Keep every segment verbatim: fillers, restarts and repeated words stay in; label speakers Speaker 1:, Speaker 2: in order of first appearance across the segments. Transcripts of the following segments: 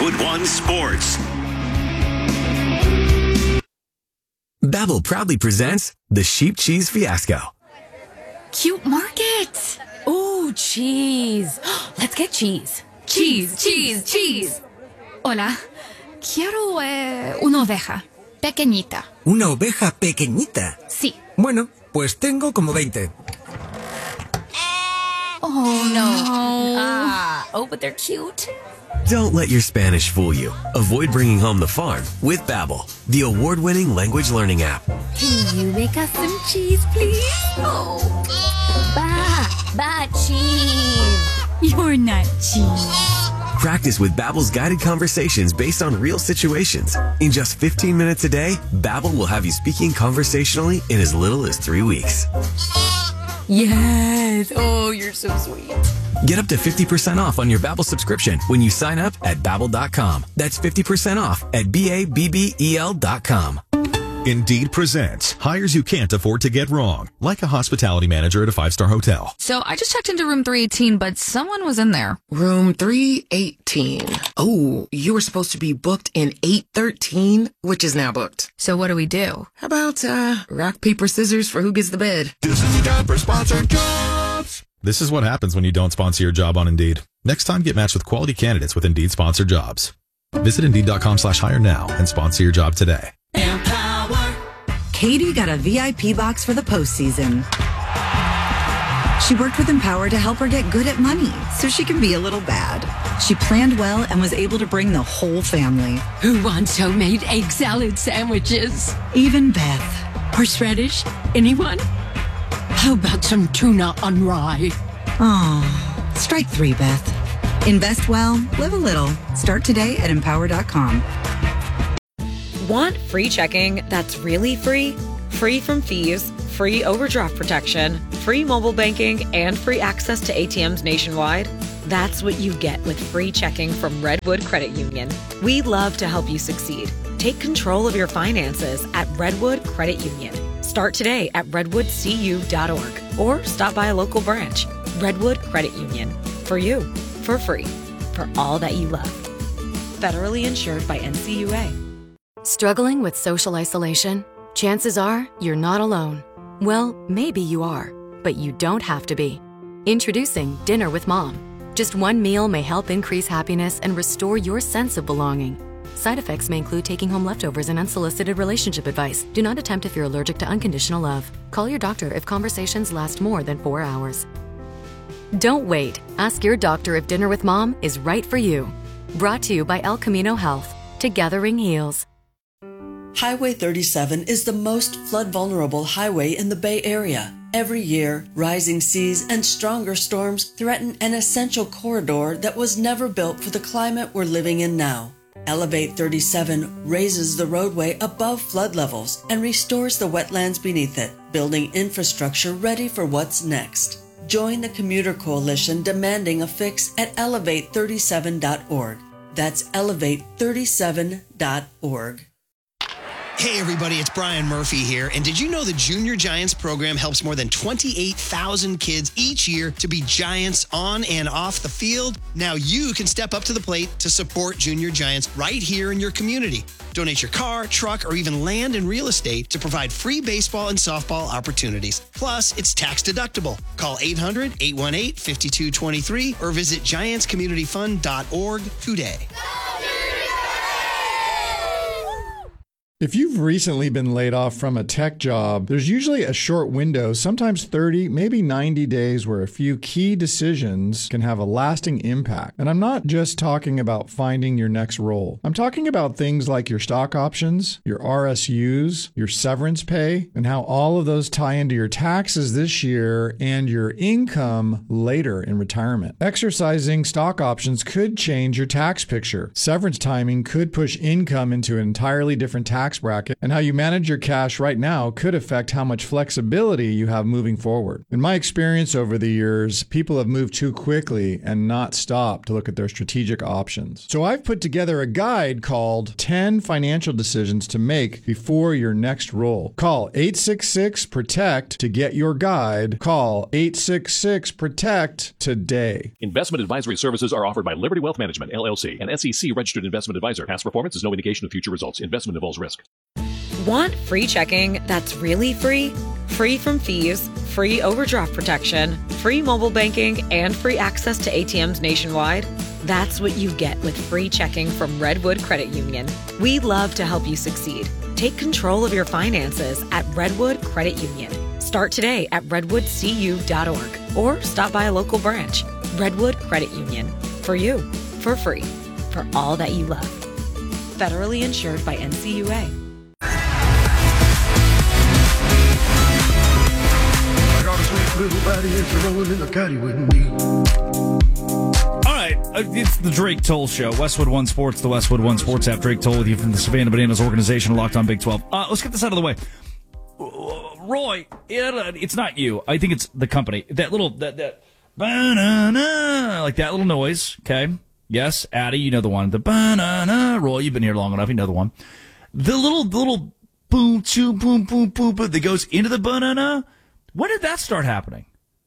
Speaker 1: Redwood One Sports.
Speaker 2: Babbel proudly presents the Sheep Cheese Fiasco.
Speaker 3: Cute market. Ooh, cheese. Let's get cheese. Cheese, cheese, cheese. Hola. Quiero eh, una oveja. Pequeñita.
Speaker 4: ¿Una oveja pequeñita?
Speaker 3: Sí.
Speaker 4: Bueno, pues tengo como veinte.
Speaker 3: Oh, no. Ah, oh, but they're cute.
Speaker 2: Don't let your Spanish fool you. Avoid bringing home the farm with Babbel, the award-winning language learning app.
Speaker 3: Can you make us some cheese, please? Oh. Ba, ba, cheese. You're not cheese.
Speaker 2: Practice with Babbel's guided conversations based on real situations. In just fifteen minutes a day, Babbel will have you speaking conversationally in as little as three weeks.
Speaker 3: Yes. Oh, you're so sweet.
Speaker 2: Get up to fifty percent off on your Babbel subscription when you sign up at Babbel dot com. That's fifty percent off at B A B B E L dot com.
Speaker 5: Indeed presents hires you can't afford to get wrong, like a hospitality manager at a five-star hotel.
Speaker 6: So I just checked into room three eighteen, but someone was in there.
Speaker 7: Room three eighteen. Oh, you were supposed to be booked in eight thirteen, which is now booked.
Speaker 6: So what do we do?
Speaker 7: How about, uh, rock, paper, scissors for who gets the bed?
Speaker 5: This is the time for sponsored jobs. This is what happens when you don't sponsor your job on Indeed. Next time, get matched with quality candidates with Indeed sponsored jobs. Visit Indeed.com slash hire now and sponsor your job today.
Speaker 8: Empower. Katie got a V I P box for the postseason. She worked with Empower to help her get good at money so she can be a little bad. She planned well and was able to bring the whole family.
Speaker 9: Who wants homemade egg salad sandwiches?
Speaker 8: Even Beth.
Speaker 9: Horseradish? Anyone? How about some tuna on rye?
Speaker 8: Oh, strike three, Beth. Invest well, live a little. Start today at empower dot com.
Speaker 10: Want free checking that's really free? Free from fees, free overdraft protection, free mobile banking, and free access to A T Ms nationwide? That's what you get with free checking from Redwood Credit Union. We love to help you succeed. Take control of your finances at Redwood Credit Union. Start today at redwood c u dot org or stop by a local branch. Redwood Credit Union. For you, for free, for all that you love. Federally insured by N C U A.
Speaker 11: Struggling with social isolation? Chances are you're not alone. Well, maybe you are, but you don't have to be. Introducing Dinner with Mom. Just one meal may help increase happiness and restore your sense of belonging. Side effects may include taking home leftovers and unsolicited relationship advice. Do not attempt if you're allergic to unconditional love. Call your doctor if conversations last more than four hours. Don't wait. Ask your doctor if Dinner with Mom is right for you. Brought to you by El Camino Health. Together heals.
Speaker 12: Highway thirty-seven is the most flood-vulnerable highway in the Bay Area. Every year, rising seas and stronger storms threaten an essential corridor that was never built for the climate we're living in now. Elevate thirty-seven raises the roadway above flood levels and restores the wetlands beneath it, building infrastructure ready for what's next. Join the Commuter Coalition demanding a fix at elevate thirty-seven dot org. That's elevate thirty-seven dot org.
Speaker 13: Hey everybody, it's Brian Murphy here. And did you know the Junior Giants program helps more than twenty-eight thousand kids each year to be giants on and off the field? Now you can step up to the plate to support Junior Giants right here in your community. Donate your car, truck, or even land and real estate to provide free baseball and softball opportunities. Plus, it's tax deductible. Call eight hundred, eight one eight, five two two three or visit giants community fund dot org today.
Speaker 14: If you've recently been laid off from a tech job, there's usually a short window, sometimes thirty, maybe ninety days, where a few key decisions can have a lasting impact. And I'm not just talking about finding your next role. I'm talking about things like your stock options, your R S Us, your severance pay, and how all of those tie into your taxes this year and your income later in retirement. Exercising stock options could change your tax picture. Severance timing could push income into an entirely different tax tax bracket, and how you manage your cash right now could affect how much flexibility you have moving forward. In my experience over the years, people have moved too quickly and not stopped to look at their strategic options. So I've put together a guide called ten Financial Decisions to Make Before Your Next Roll. Call eight six six, PROTECT to get your guide. Call eight six six, PROTECT today.
Speaker 1: Investment advisory services are offered by Liberty Wealth Management, L L C, an S E C registered investment advisor. Past performance is no indication of future results. Investment involves risk.
Speaker 10: Want free checking that's really free? Free from fees, free overdraft protection, free mobile banking, and free access to A T Ms nationwide? That's what you get with free checking from Redwood Credit Union. We love to help you succeed. Take control of your finances at Redwood Credit Union. Start today at redwood c u dot org or stop by a local branch. Redwood Credit Union. For you, for free, for all that you love. Federally insured by N C U A.
Speaker 15: I got a sweet little body and she's rolling in the caddy with me.
Speaker 16: All right, uh, it's the Drake Toll Show. Westwood One Sports, the Westwood One Sports app. Drake Toll with you from the Savannah Bananas organization, Locked on Big twelve. Uh, let's get this out of the way. Roy, it, it's not you. I think it's the company. That little, that, that, banana, like that little noise, okay? Yes, Addy, you know the one. The banana. Roy, you've been here long enough, you know the one. The little, the little boom, choo, boom, boom, boom, boom that goes into the banana. When did that start happening?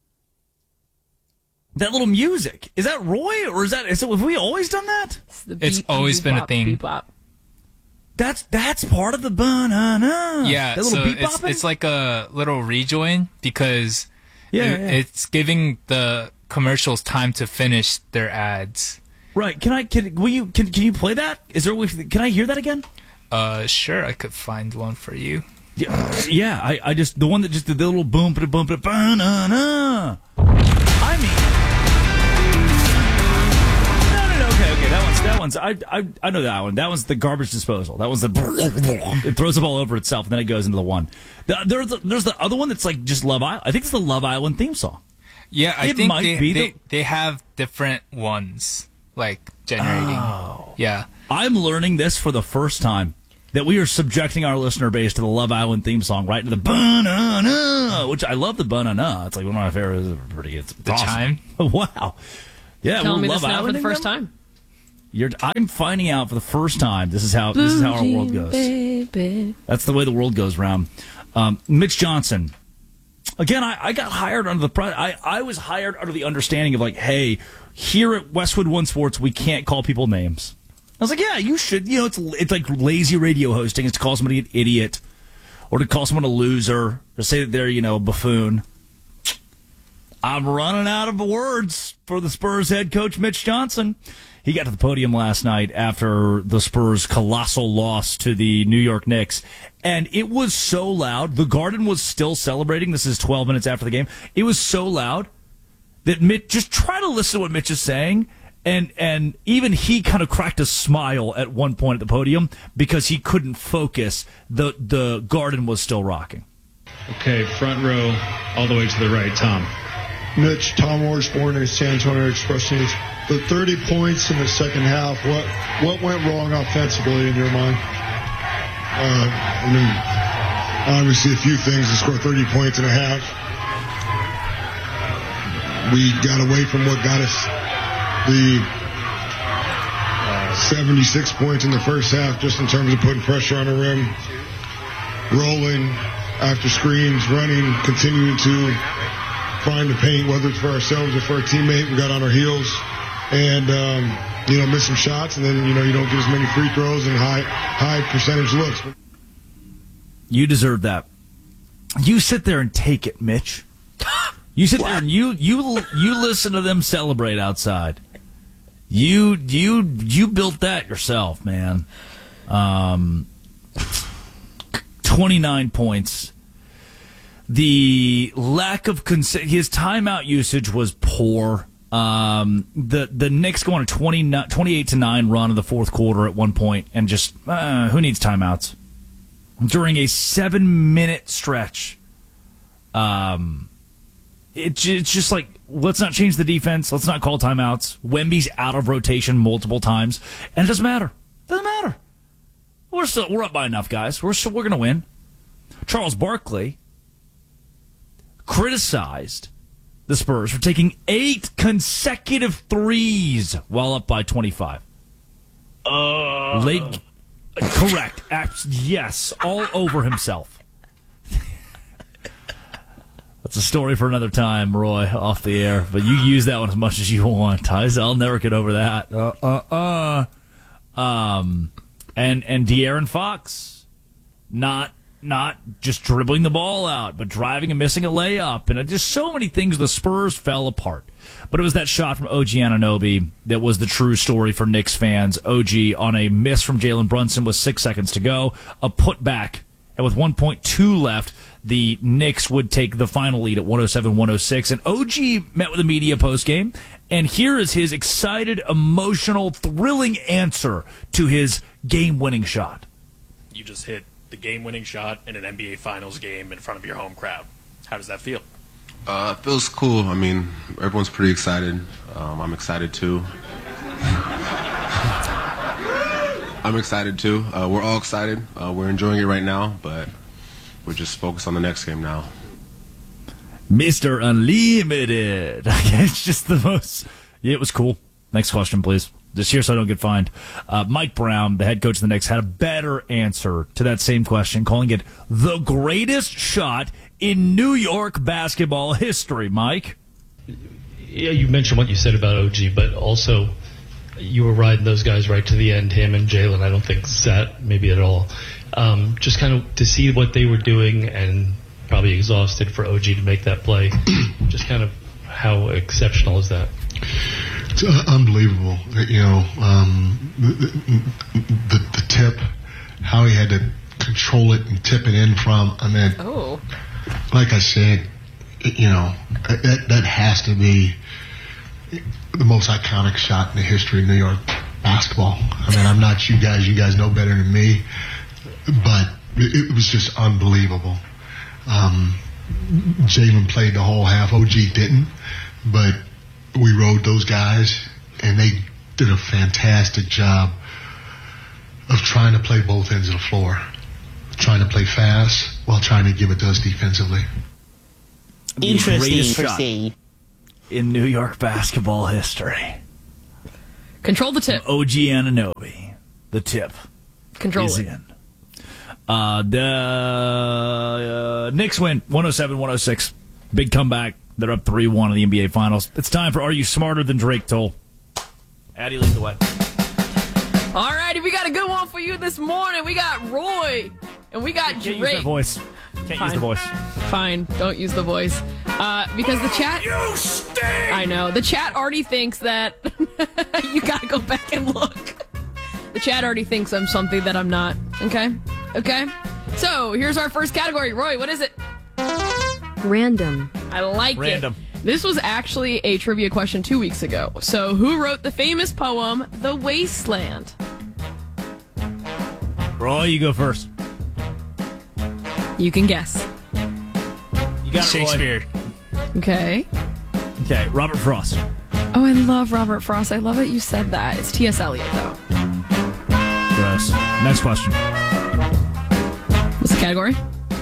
Speaker 16: That little music. Is that Roy, or is that, is it, have we always done that?
Speaker 17: It's, the it's beep, always beep, been bop, a thing. Beep,
Speaker 16: That's that's part of the banana.
Speaker 17: Yeah,
Speaker 16: that
Speaker 17: so it's, it's like a little rejoin because yeah, it, yeah. it's giving the commercials time to finish their ads.
Speaker 16: Right? Can I? Can will you? Can can you play that? Is there? Can I hear that again?
Speaker 17: Uh, sure. I could find one for you.
Speaker 16: Yeah, yeah. I, I just the one that just did the little boom, ba boom, ba banana. I mean. That one's, that one's, I, I, I know that one. That one's the garbage disposal. That one's the, it throws the ball over itself and then it goes into the one. The, there's, the, there's the other one that's like just Love Island. I think it's the Love Island theme song.
Speaker 17: Yeah, I
Speaker 16: it
Speaker 17: think
Speaker 16: might
Speaker 17: they,
Speaker 16: be
Speaker 17: they,
Speaker 16: the,
Speaker 17: they have different ones, like generating.
Speaker 16: Oh.
Speaker 17: Yeah.
Speaker 16: I'm learning this for the first time, that we are subjecting our listener base to the Love Island theme song, right? To the banana, which I love the banana. It's like one of my favorites. It's pretty, it's
Speaker 17: the
Speaker 16: awesome.
Speaker 17: chime.
Speaker 16: Wow. Yeah,
Speaker 9: Tell
Speaker 16: we're
Speaker 9: me
Speaker 16: Love
Speaker 9: this now
Speaker 16: Island
Speaker 9: for the first time.
Speaker 16: You're, I'm finding out for the first time. This is how this is how our world goes.
Speaker 9: Baby.
Speaker 16: That's the way the world goes round. Um, Mitch Johnson. Again, I, I got hired under the I I was hired under the understanding of like, hey, here at Westwood One Sports, we can't call people names. I was like, yeah, you should. You know, it's it's like lazy radio hosting. It's to call somebody an idiot, or to call someone a loser, or say that they're you know a buffoon. I'm running out of words for the Spurs head coach Mitch Johnson. He got to the podium last night after the Spurs' colossal loss to the New York Knicks, and it was so loud. The Garden was still celebrating. This is twelve minutes after the game. It was so loud that Mitch, just try to listen to what Mitch is saying, and and even he kind of cracked a smile at one point at the podium because he couldn't focus. The the Garden was still rocking.
Speaker 18: Okay, front row, all the way to the right, Tom.
Speaker 19: Mitch, Tom Osborne, San Antonio Express News. The thirty points in the second half, what what went wrong offensively in your mind?
Speaker 20: Uh, I mean, obviously a few things to score thirty points in a half. We got away from what got us the uh, seventy-six points in the first half, just in terms of putting pressure on the rim, rolling after screens, running, continuing to find the paint, whether it's for ourselves or for a teammate. We got on our heels and, um, you know, miss some shots, and then, you know, you don't get as many free throws and high high percentage looks.
Speaker 16: You deserve that. You sit there and take it, Mitch. You sit there and you you you listen to them celebrate outside. You you you built that yourself, man. Um, twenty-nine points. The lack of cons- his timeout usage was poor. Um, the the Knicks go on a twenty-eight to nine run in the fourth quarter at one point, and just uh, who needs timeouts during a seven minute stretch? Um, it, it's just like, let's not change the defense. Let's not call timeouts. Wemby's out of rotation multiple times, and it doesn't matter. Doesn't matter. What we're still we're up by enough, guys. We're still, we're going to win. Charles Barkley criticized the Spurs for taking eight consecutive threes while up by twenty-five. Uh, Late, correct. Abs- yes, all over himself. That's a story for another time, Roy, off the air. But you use that one as much as you want. I'll never get over that. Uh, uh, uh. Um, and and De'Aaron Fox, not not just dribbling the ball out, but driving and missing a layup, and just so many things. The Spurs fell apart. But it was that shot from O G Anunoby that was the true story for Knicks fans. O G on a miss from Jalen Brunson with six seconds to go, a putback, and with one point two left, the Knicks would take the final lead at one oh seven one oh six. And O G met with the media postgame, and here is his excited, emotional, thrilling answer to his game-winning shot.
Speaker 21: You just hit the game-winning shot in an N B A Finals game in front of your home crowd. How does that feel?
Speaker 22: Uh, it feels cool. I mean, everyone's pretty excited. Um, I'm excited too. I'm excited too. Uh, we're all excited. Uh, we're enjoying it right now, but we're just focused on the next game now.
Speaker 16: Mister Unlimited. It's just the most... Yeah, it was cool. Next question, please. Just here so I don't get fined. Uh, Mike Brown, the head coach of the Knicks, had a better answer to that same question, calling it the greatest shot in New York basketball history. Mike?
Speaker 18: Yeah, you mentioned what you said about O G, but also you were riding those guys right to the end, him and Jalen. I don't think Zat maybe at all. Um, just kind of to see what they were doing and probably exhausted for O G to make that play. Just kind of how exceptional is that?
Speaker 20: It's uh, unbelievable. You know, um, the, the, the tip, how he had to control it and tip it in from. I mean,
Speaker 23: oh.
Speaker 20: Like I said, you know, that, that has to be the most iconic shot in the history of New York basketball. I mean, I'm not you guys. You guys know better than me. But it, it was just unbelievable. Um, Jalen played the whole half. O G didn't. But we rode those guys, and they did a fantastic job of trying to play both ends of the floor, trying to play fast while trying to give it to us defensively.
Speaker 16: Interesting shot in New York basketball history.
Speaker 23: Control the tip.
Speaker 16: From O G Anunoby, the tip.
Speaker 23: Control
Speaker 16: is
Speaker 23: it.
Speaker 16: in. Uh, the uh, Knicks win one oh seven one oh six. Big comeback. They're up three one in the N B A Finals. It's time for Are You Smarter Than Drake Toll? Addie, lead the way.
Speaker 23: All righty, we got a good one for you this morning. We got Roy, and we got
Speaker 16: Can't
Speaker 23: Drake.
Speaker 16: use that voice. Can't
Speaker 23: Fine.
Speaker 16: use the voice.
Speaker 23: Fine, don't use the voice. Uh, because the chat...
Speaker 21: You stink!
Speaker 23: I know. The chat already thinks that... you gotta go back and look. The chat already thinks I'm something that I'm not. Okay? Okay? So, here's our first category. Roy, what is it?
Speaker 11: Random.
Speaker 23: I like
Speaker 16: Random.
Speaker 23: it. This was actually a trivia question two weeks ago. So, who wrote the famous poem, The Wasteland?
Speaker 16: Roy, you go first.
Speaker 23: You can guess.
Speaker 16: You got it,
Speaker 17: Shakespeare.
Speaker 23: Okay.
Speaker 16: Okay, Robert Frost.
Speaker 23: Oh, I love Robert Frost. I love it you said that. It's T S. Eliot, though.
Speaker 16: Gross. Next question.
Speaker 23: What's the category?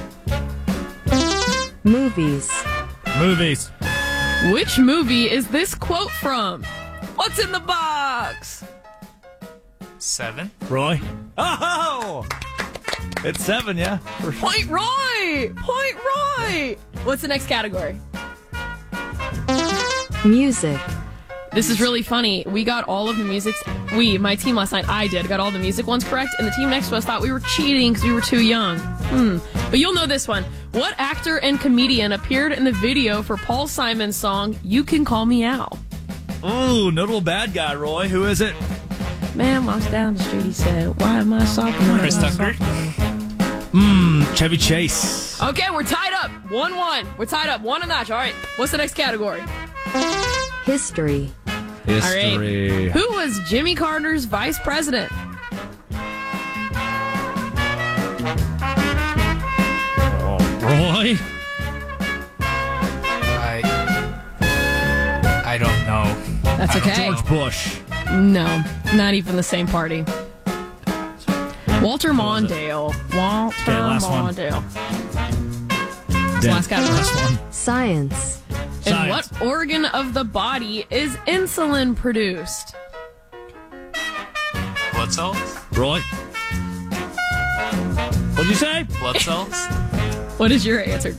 Speaker 11: Movies.
Speaker 16: Movies.
Speaker 23: Which movie is this quote from? What's in the box?
Speaker 17: Seven.
Speaker 16: Roy? Oh! It's seven, yeah. For sure.
Speaker 23: Point Roy! Point Roy! What's the next category?
Speaker 11: Music.
Speaker 23: This is really funny. We got all of the music. We, my team last night, I did, got all the music ones correct, and the team next to us thought we were cheating because we were too young. Hmm. But you'll know this one. What actor and comedian appeared in the video for Paul Simon's song, You Can Call Me Al?
Speaker 16: Ooh, notable bad guy, Roy. Who is it?
Speaker 23: Man walks down the street, he said, why am I soft?
Speaker 17: Chris Tucker.
Speaker 16: Mmm, Chevy Chase.
Speaker 23: Okay, we're tied up. one one. We're tied up. One a notch. All right. What's the next category?
Speaker 11: History.
Speaker 16: History.
Speaker 23: All right. Who was Jimmy Carter's vice president?
Speaker 16: Oh, Roy?
Speaker 17: I, I don't know.
Speaker 23: That's okay.
Speaker 16: George Bush.
Speaker 23: No, not even the same party. Walter Mondale. Walter
Speaker 16: Okay, last one.
Speaker 23: Mondale.
Speaker 16: Dan,
Speaker 23: Last guy.
Speaker 16: last one.
Speaker 11: Science.
Speaker 23: In
Speaker 16: Science.
Speaker 23: what organ of the body is insulin produced?
Speaker 17: Blood cells?
Speaker 16: Roy? What'd you say?
Speaker 17: Blood cells?
Speaker 23: What is your answer?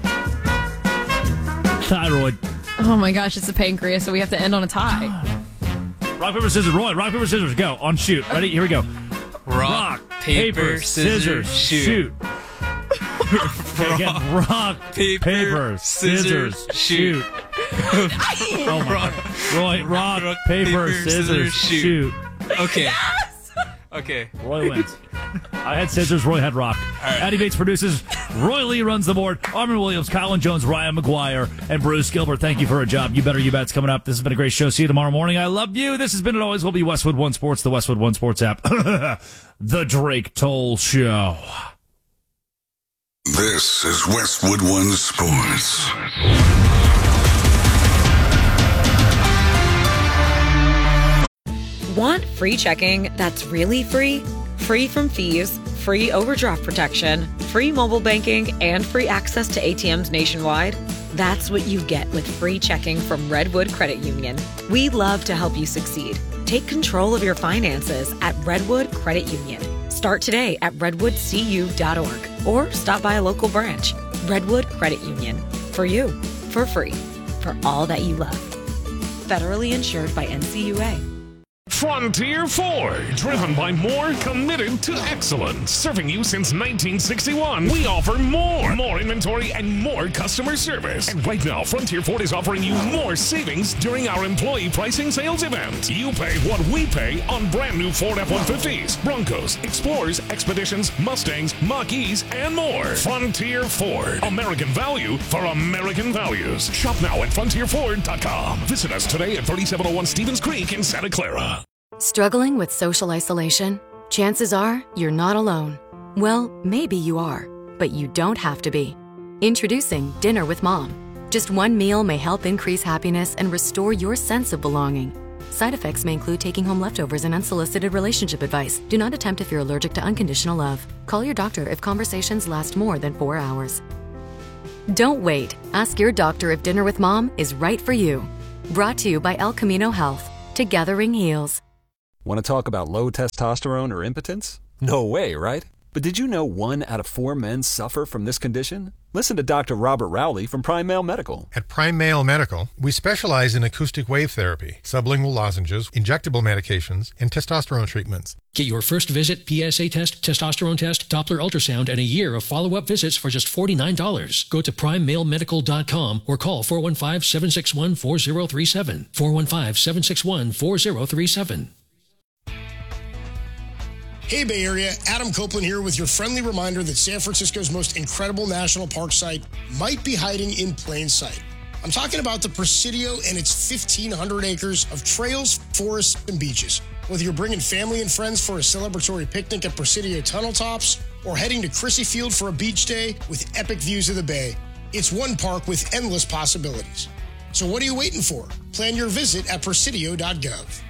Speaker 16: Thyroid.
Speaker 23: Oh my gosh, it's the pancreas, so we have to end on a tie.
Speaker 16: Rock, paper, scissors. Roy, rock, paper, scissors. Go. On shoot. Ready? Here we go.
Speaker 17: Rock, paper, scissors, shoot.
Speaker 16: Again, rock,
Speaker 17: paper,
Speaker 16: paper, scissors,
Speaker 17: scissors,
Speaker 16: shoot. Oh my God. Roy, rock,
Speaker 17: Rock,
Speaker 16: paper,
Speaker 17: paper,
Speaker 16: scissors,
Speaker 17: scissors,
Speaker 16: shoot.
Speaker 17: shoot. Okay. Okay.
Speaker 16: Roy wins. I had scissors, Roy had rock.
Speaker 17: right.
Speaker 16: Addy Bates produces. Roy Lee runs the board. Armin Williams, Colin Jones, Ryan McGuire, and Bruce Gilbert. Thank you for a job. You better, you bet's coming up. This has been a great show. See you tomorrow morning. I love you. This has been and always will be Westwood One Sports, the Westwood One Sports app. The Drake Toll Show.
Speaker 2: This is Westwood One Sports.
Speaker 10: Want free checking that's really free? Free from fees, free overdraft protection, free mobile banking, and free access to A T Ms nationwide? That's what you get with free checking from Redwood Credit Union. We love to help you succeed. Take control of your finances at Redwood Credit Union. Start today at redwood c u dot org or stop by a local branch. Redwood Credit Union. For you, for free, for all that you love. Federally insured by N C U A.
Speaker 3: Frontier Ford, driven by more, committed to excellence. Serving you since nineteen sixty-one. We offer more, more inventory and more customer service. And right now, Frontier Ford is offering you more savings during our employee pricing sales event. You pay what we pay on brand new Ford F one fifties, Broncos, Explorers, Expeditions, Mustangs, Mach-E's, and more. Frontier Ford, American value for American values. Shop now at frontier ford dot com. Visit us today at thirty-seven oh one Stevens Creek in Santa Clara.
Speaker 11: Struggling with social isolation? Chances are you're not alone. Well, maybe you are, but you don't have to be. Introducing Dinner with Mom. Just one meal may help increase happiness and restore your sense of belonging. Side effects may include taking home leftovers and unsolicited relationship advice. Do not attempt if you're allergic to unconditional love. Call your doctor if conversations last more than four hours. Don't wait. Ask your doctor if Dinner with Mom is right for you. Brought to you by El Camino Health. Together heals.
Speaker 4: Want to talk about low testosterone or impotence? No way, right? But did you know one out of four men suffer from this condition? Listen to Doctor Robert Rowley from Prime Male Medical.
Speaker 24: At Prime Male Medical, we specialize in acoustic wave therapy, sublingual lozenges, injectable medications, and testosterone treatments.
Speaker 25: Get your first visit, P S A test, testosterone test, Doppler ultrasound, and a year of follow-up visits for just forty-nine dollars. Go to prime male medical dot com or call four one five, seven six one, four zero three seven. four one five, seven six one, four zero three seven.
Speaker 26: Hey Bay Area, Adam Copeland here with your friendly reminder that San Francisco's most incredible national park site might be hiding in plain sight. I'm talking about the Presidio and its fifteen hundred acres of trails, forests, and beaches. Whether you're bringing family and friends for a celebratory picnic at Presidio Tunnel Tops or heading to Crissy Field for a beach day with epic views of the bay, it's one park with endless possibilities. So what are you waiting for? Plan your visit at presidio dot gov.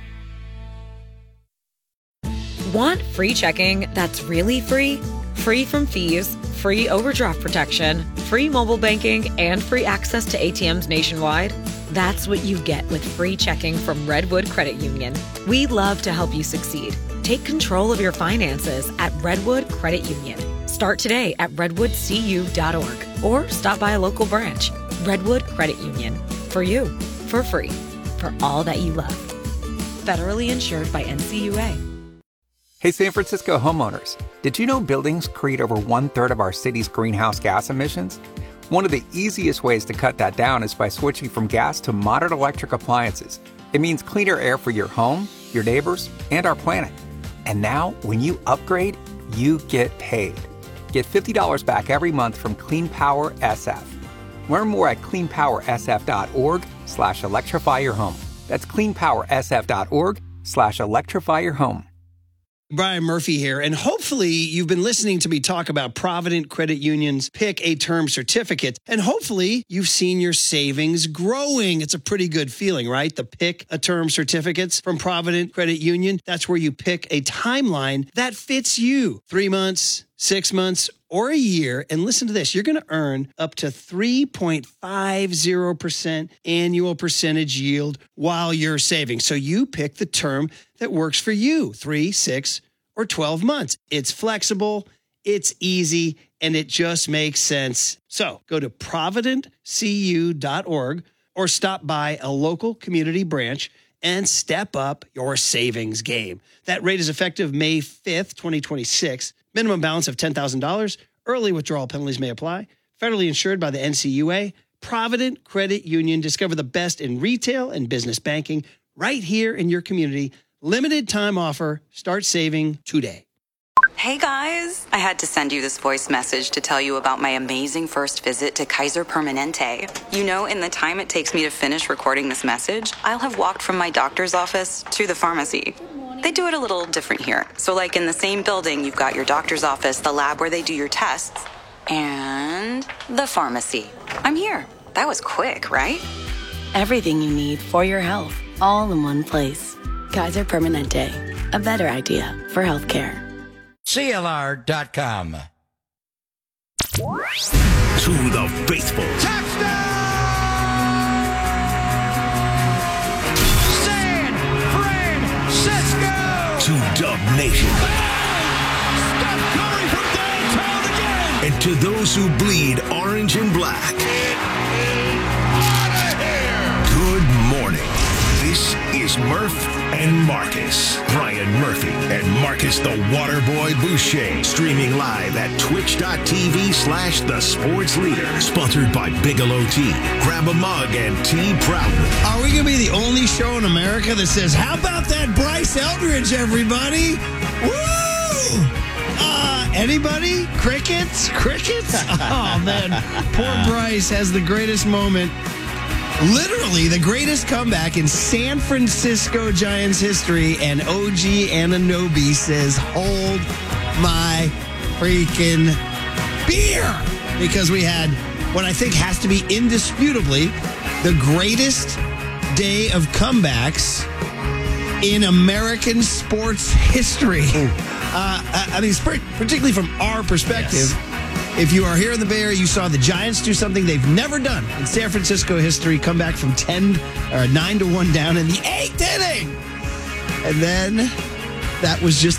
Speaker 10: Want free checking that's really free? Free from fees, free overdraft protection, free mobile banking, and free access to A T Ms nationwide? That's what you get with free checking from Redwood Credit Union. We love to help you succeed. Take control of your finances at Redwood Credit Union. Start today at redwood c u dot org or stop by a local branch. Redwood Credit Union. For you, for free, for all that you love. Federally insured by N C U A.
Speaker 27: Hey, San Francisco homeowners, did you know buildings create over one-third of our city's greenhouse gas emissions? One of the easiest ways to cut that down is by switching from gas to modern electric appliances. It means cleaner air for your home, your neighbors, and our planet. And now, when you upgrade, you get paid. Get fifty dollars back every month from Clean Power S F. Learn more at clean power s f dot org slash electrify your home. That's clean power s f dot org slash electrify your home.
Speaker 5: Brian Murphy here, and hopefully you've been listening to me talk about Provident Credit Union's Pick a Term certificate, and hopefully you've seen your savings growing. It's a pretty good feeling, right? The Pick a Term certificates from Provident Credit Union. That's where you pick a timeline that fits you. Three months, six months, or a year. And listen to this. You're going to earn up to three point five zero percent annual percentage yield while you're saving. So you pick the term that works for you, three, six, or twelve months. It's flexible, it's easy, and it just makes sense. So go to provident c u dot org or stop by a local community branch and step up your savings game. That rate is effective May fifth, twenty twenty-six. Minimum balance of ten thousand dollars. Early withdrawal penalties may apply. Federally insured by the N C U A. Provident Credit Union. Discover the best in retail and business banking right here in your community. Limited time offer. Start saving today.
Speaker 6: Hey guys, I had to send you this voice message to tell you about my amazing first visit to Kaiser Permanente. You know, in the time it takes me to finish recording this message, I'll have walked from my doctor's office to the pharmacy. They do it a little different here. So like in the same building, you've got your doctor's office, the lab where they do your tests, and the pharmacy. I'm here. That was quick, right?
Speaker 7: Everything you need for your health, all in one place. Kaiser Permanente, a better idea for healthcare.
Speaker 8: C L R dot com.
Speaker 12: To the faithful.
Speaker 8: Touchdown! San Francisco!
Speaker 12: To Dub Nation.
Speaker 8: Steph Curry from downtown again!
Speaker 12: And to those who bleed orange and black.
Speaker 8: Out of here!
Speaker 12: Good morning. This is Murph and Marcus. Brian Murphy and Marcus the Waterboy Boucher. Streaming live at twitch.tv slash the sports leader. Sponsored by Bigelow Tea. Grab a mug and tea proudly.
Speaker 5: Are we going to be the only show in America that says, how about that Bryce Eldridge, everybody? Woo! Uh, anybody? Crickets? Crickets? Oh, man. Poor Bryce has the greatest moment. Literally the greatest comeback in San Francisco Giants history, and O G Anunoby says, hold my freaking beer, because we had what I think has to be indisputably the greatest day of comebacks in American sports history. Uh, I mean, particularly from our perspective. Yes. If you are here in the Bay Area, you saw the Giants do something they've never done in San Francisco history, come back from ten or nine to one down in the eighth inning. And then that was just